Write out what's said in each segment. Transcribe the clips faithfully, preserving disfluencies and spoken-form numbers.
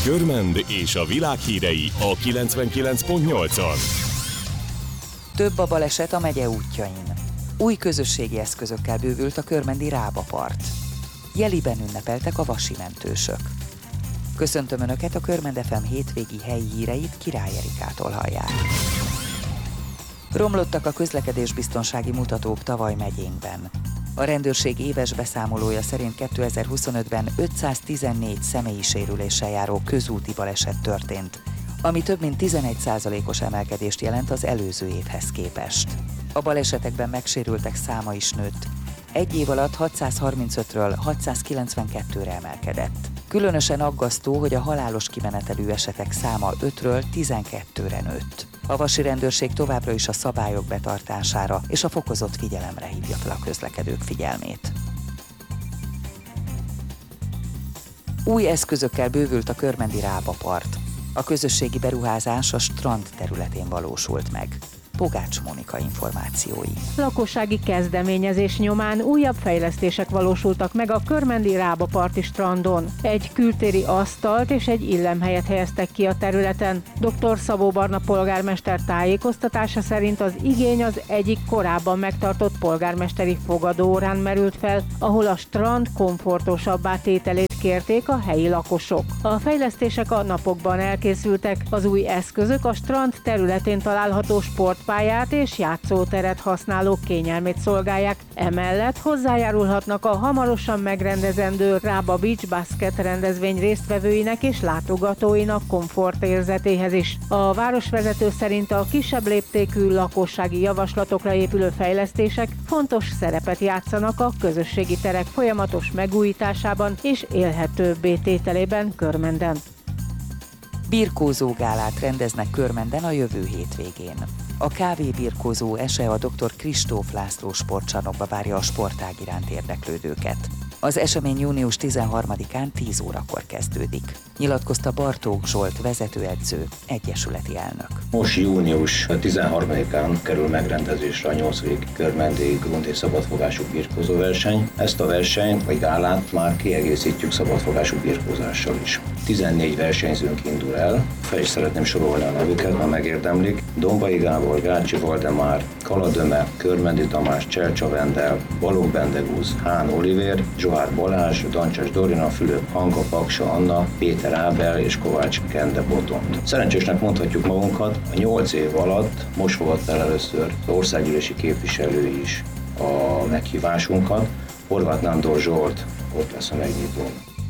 Körmend és a világ hírei a kilencvenkilenc pont nyolcon. Több a baleset a megye útjain. Új közösségi eszközökkel bővült a körmendi Rába-part. Jeliben ünnepeltek a vasi mentősök. Köszöntöm Önöket, a Körmend ef em hétvégi helyi híreit Király Erikától hallják. Romlottak a közlekedésbiztonsági mutatók tavaly megyénkben. A rendőrség éves beszámolója szerint kétezer-huszonötben ötszáztizennégy személyi sérüléssel járó közúti baleset történt, ami több mint tizenegy százalékos emelkedést jelent az előző évhez képest. A balesetekben megsérültek száma is nőtt. Egy év alatt hatszázharmincötről hatszázkilencvenkettőre emelkedett. Különösen aggasztó, hogy a halálos kimenetelű esetek száma ötről tizenkettőre nőtt. A vasi rendőrség továbbra is a szabályok betartására és a fokozott figyelemre hívja fel a közlekedők figyelmét. Új eszközökkel bővült a körmendi Rába-part. A közösségi beruházás a strand területén valósult meg. Pogács Mónika információi. Lakossági kezdeményezés nyomán újabb fejlesztések valósultak meg a körmendi Rába-parti strandon. Egy kültéri asztalt és egy illemhelyet helyeztek ki a területen. doktor Szabó Barna polgármester tájékoztatása szerint az igény az egyik korábban megtartott polgármesteri fogadóórán merült fel, ahol a strand komfortosabbá tételét kérték a helyi lakosok. A fejlesztések a napokban elkészültek, az új eszközök a strand területén található sportpályát és játszóteret használók kényelmét szolgálják, emellett hozzájárulhatnak a hamarosan megrendezendő Rába Beach Basket rendezvény résztvevőinek és látogatóinak komfortérzetéhez is. A városvezető szerint a kisebb léptékű lakossági javaslatokra épülő fejlesztések fontos szerepet játszanak a közösségi terek folyamatos megújításában és élhetőbbé tételében Körmenden. Birkózógálát rendeznek Körmenden a jövő hétvégén. A kávébirkózó ese a doktor Kristóf László sportcsarnokba várja a sportág iránt érdeklődőket. Az esemény június tizenharmadikán tíz órakor kezdődik, nyilatkozta Bartók Zsolt vezetőedző, egyesületi elnök. Most június tizenharmadikán kerül megrendezésre a nyolcadik körmendi grund és szabadfogású birkózó verseny. Ezt a versenyt vagy gálát már kiegészítjük szabadfogású birkózással is. tizennégy versenyzőnk indul el, fel is szeretném sorolni a nevüket, ha megérdemlik. Dombai Gábor, Gácsi Valdemár, Kaladöme, Körmendi Tamás, Cselcsa Vendel, Balogh Bendegúz, Hán Olivér, Zsohár Balázs, Dancsás Dorina, Fülöp Hanka, Paksa Anna, Péter Ábel és Kovács Kende Botont. Szerencsésnek mondhatjuk magunkat, a nyolc év alatt most fogadta el először az országgyűlési képviselő is a meghívásunkat. Horváth Nándor Zsolt ott lesz a megnyitón.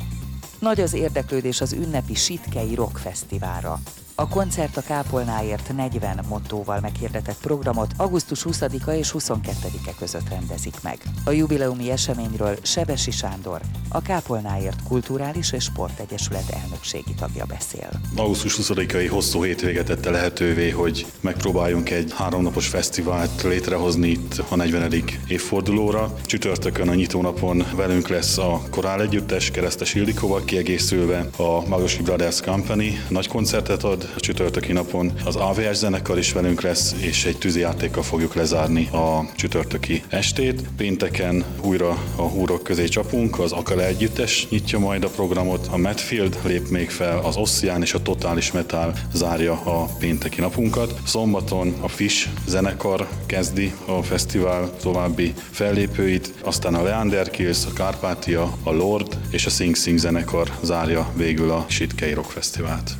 Nagy az érdeklődés az ünnepi Sitkei Rock Fesztiválra. A koncert a Kápolnáért negyven mottóval meghirdetett programot augusztus huszadika és huszonkettedike között rendezik meg. A jubileumi eseményről Sebesi Sándor, a Kápolnáért Kulturális és Sportegyesület elnökségi tagja beszél. augusztus huszadikai hosszú hétvége tette lehetővé, hogy megpróbáljunk egy háromnapos fesztivált létrehozni itt a negyvenedik évfordulóra. Csütörtökön a nyitónapon velünk lesz a Korál Együttes Keresztes Ildikóval kiegészülve, a Magosi Brothers Company nagy koncertet ad. A csütörtöki napon az á vé es zenekar is velünk lesz, és egy tűzijátékkal fogjuk lezárni a csütörtöki estét. Pénteken újra a húrok közé csapunk, az Akale Együttes nyitja majd a programot, a Madfield lép még fel, az Ossian és a Totális Metal zárja a pénteki napunkat. Szombaton a Fish zenekar kezdi a fesztivál további fellépőit, aztán a Leander Kills, a Kárpátia, a Lord és a Sing Sing zenekar zárja végül a Sitkei Rock Fesztivált.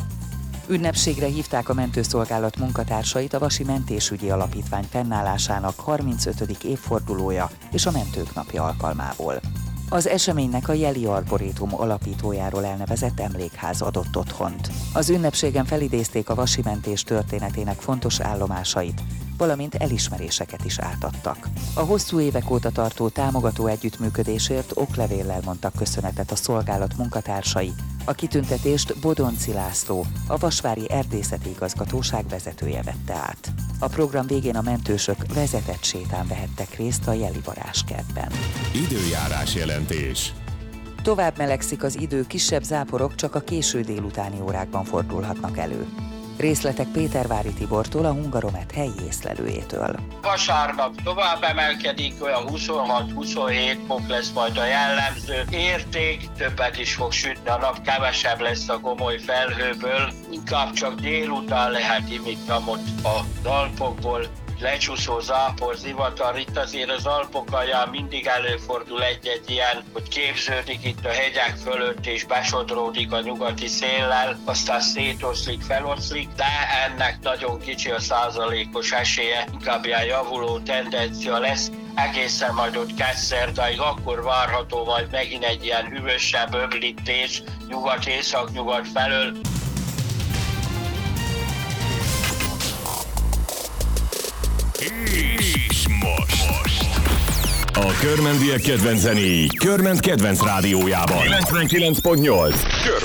Ünnepségre hívták a mentőszolgálat munkatársait a Vasi Mentésügyi Alapítvány fennállásának harmincötödik évfordulója és a Mentők Napja alkalmából. Az eseménynek a Jeli Arborétum alapítójáról elnevezett emlékház adott otthont. Az ünnepségen felidézték a vasi mentés történetének fontos állomásait, valamint elismeréseket is átadtak. A hosszú évek óta tartó támogató együttműködésért oklevéllel mondtak köszönetet a szolgálat munkatársai. A kitüntetést Bodonci László, a Vasvári Erdészeti Igazgatóság vezetője vette át. A program végén a mentősök vezetett sétán vehettek részt a Jeli Varázskertben. Időjárás jelentés. Tovább melegszik az idő, kisebb záporok csak a késő délutáni órákban fordulhatnak elő. Részletek Pétervári Tibortól, a Hungaromet helyi észlelőjétől. Vasárnap tovább emelkedik, olyan huszonhat-huszonhét fok lesz majd a jellemző érték, többet is fog sütni a nap, kevesebb lesz a gomoly felhőből, inkább csak délután lehet imiktamot a Alpokból, lecsúszó zápor, zivatar. Itt azért az Alpok alján mindig előfordul egy-egy ilyen, hogy képződik itt a hegyek fölött és besodródik a nyugati széllel, aztán szétoszlik, feloszlik, de ennek nagyon kicsi a százalékos esélye, inkább ilyen javuló tendencia lesz. Egészen majd ott kettszerdáig akkor várható majd megint egy ilyen hűvösebb öblítés nyugat-észak-nyugat felől. És most. most. A körmendiek kedvenc zenéi Körment kedvenc rádiójában. kilencvenkilenc pont nyolc.